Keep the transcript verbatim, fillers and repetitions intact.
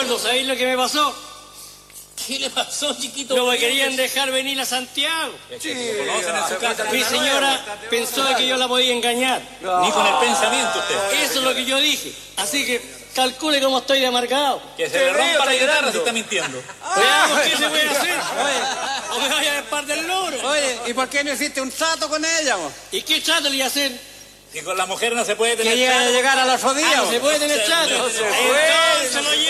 gordo, ¿sabéis lo que me pasó? ¿Qué le pasó, chiquito? No me querían dejar venir a Santiago. Sí, conocen en su casa. Mi señora pensó que yo la podía engañar. No. Ni con el pensamiento usted. Eso es lo que yo dije. Así que calcule cómo estoy de amargado. Que se le rompa la guitarra si está mintiendo. Veamos qué se puede hacer. O me vaya a despar del loro. Oye, ¿y por qué no hiciste un trato con ella, mo? ¿Y qué trato le iba a hacer? Que con la mujer no se puede tener Que llega a trato. llegar al otro día, Ah, mo. no se puede tener trato. No se Entonces lo llevo.